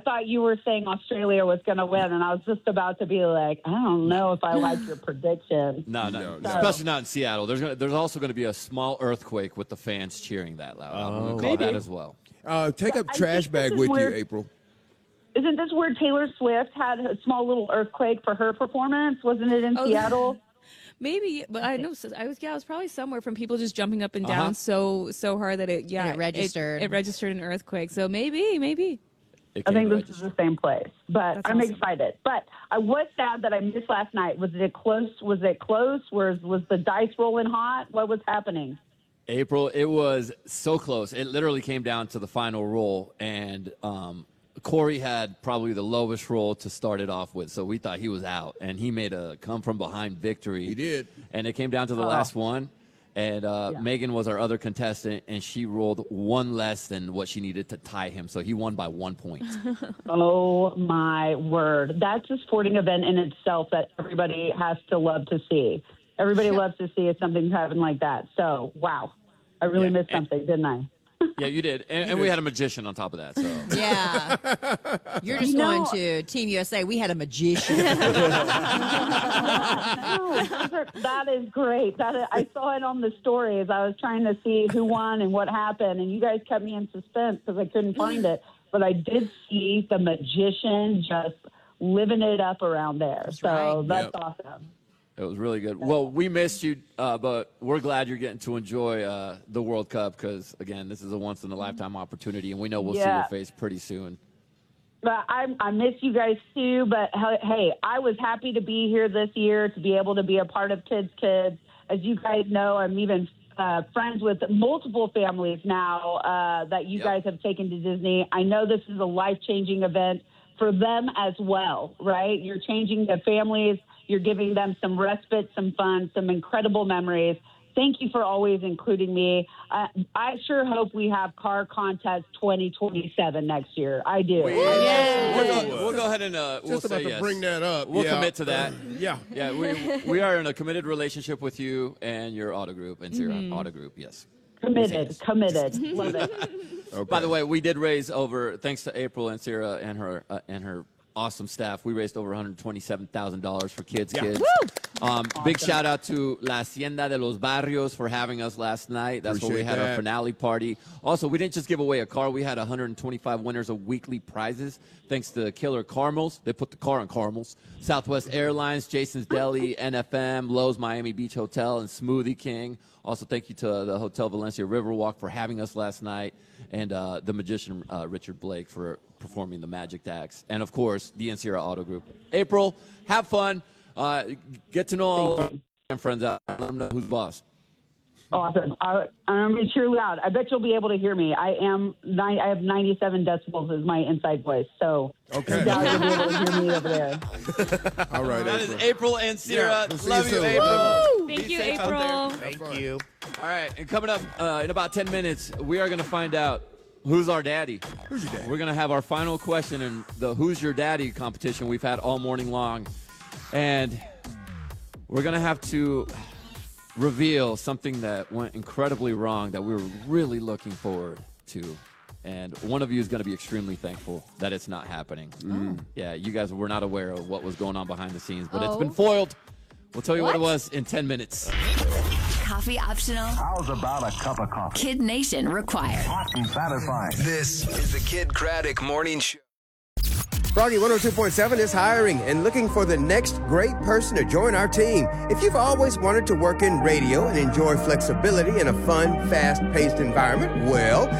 thought you were saying Australia was going to win, and I was just about to be like, I don't know if I like your prediction. No. Especially not in Seattle. There's also going to be a small earthquake with the fans cheering that loud. We'll call that as well. Take a trash bag with you, April. Isn't this where Taylor Swift had a small little earthquake for her performance? Wasn't it in Seattle? Maybe, but I know I was probably somewhere from people just jumping up and down so hard that it registered. It registered an earthquake. So maybe. I think this is the same place, but I'm excited. But I was sad that I missed last night. Was it close? Was the dice rolling hot? What was happening? April, it was so close. It literally came down to the final roll, and Corey had probably the lowest roll to start it off with, so we thought he was out, and he made a come-from-behind victory. He did. And it came down to the last one, and Megan was our other contestant, and she rolled one less than what she needed to tie him, so he won by 1 point. Oh, my word. That's a sporting event in itself that everybody has to love to see. Everybody loves to see something happen like that. So, wow. I really missed something, didn't I? Yeah, you did. And we had a magician on top of that. So yeah. You're just going to Team USA. We had a magician. That is great. I saw it on the stories. I was trying to see who won and what happened, and you guys kept me in suspense because I couldn't find it. But I did see the magician just living it up around there. That's awesome. It was really good. Well, we missed you, but we're glad you're getting to enjoy the World Cup because, again, this is a once-in-a-lifetime opportunity, and we know we'll see your face pretty soon. But I miss you guys, too. But, hey, I was happy to be here this year, to be able to be a part of Kids. As you guys know, I'm even friends with multiple families now that you guys have taken to Disney. I know this is a life-changing event for them as well, right? You're changing the families. You're giving them some respite, some fun, some incredible memories. Thank you for always including me. I sure hope we have Car Contest 2027 next year. I do. We'll go ahead and we'll say yes. Bring that up. We'll commit to that. Yeah. We are in a committed relationship with you and your auto group and Sarah auto group. Yes. Committed. Love it. Okay. By the way, we did raise over, thanks to April and Sarah and her awesome staff, we raised over $127,000 for Kids. Awesome. Big shout out to La Hacienda de los Barrios for having us last night. That's where we had our finale party. Also, we didn't just give away a car. We had 125 winners of weekly prizes. Thanks to Killer Caramels. They put the car on caramels. Southwest Airlines, Jason's Deli, NFM, Lowe's Miami Beach Hotel, and Smoothie King. Also, thank you to the Hotel Valencia Riverwalk for having us last night, and the magician Richard Blake for performing the magic acts, and of course the Sierra Auto Group. April, have fun, get to know all our friends out, let them know who's boss. Awesome. I'm going to be cheer loud. I bet you'll be able to hear me. I have 97 decibels as my inside voice, so okay. You'll be able to hear me over there. All right, that is April and Sierra. We'll love you, April. Thank you, April. Thank you. All right, and coming up in about 10 minutes, we are going to find out who's our daddy. Who's your daddy? We're going to have our final question in the Who's Your Daddy competition we've had all morning long. And we're going to have to reveal something that went incredibly wrong that we were really looking forward to. And one of you is going to be extremely thankful that it's not happening. Yeah, you guys were not aware of what was going on behind the scenes, but it's been foiled. We'll tell you what it was in 10 minutes. Coffee optional. How's about a cup of coffee? Kid Nation required. Hot and satisfying. This is the Kid Craddock Morning Show. Froggy 102.7 is hiring and looking for the next great person to join our team. If you've always wanted to work in radio and enjoy flexibility in a fun, fast-paced environment, well,